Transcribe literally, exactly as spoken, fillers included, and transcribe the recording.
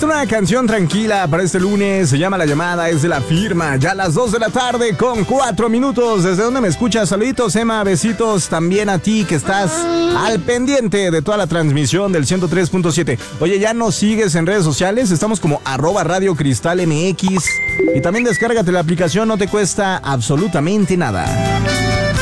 es una canción tranquila para este lunes. Se llama La Llamada, es de La Firma. Ya a las dos de la tarde con cuatro minutos. ¿Desde dónde me escuchas? Saluditos, Emma. Besitos también a ti que estás al pendiente de toda la transmisión del ciento tres punto siete. Oye, ¿ya nos sigues en redes sociales? Estamos como arroba Radio Cristal M X. Y también descárgate la aplicación, no te cuesta absolutamente nada.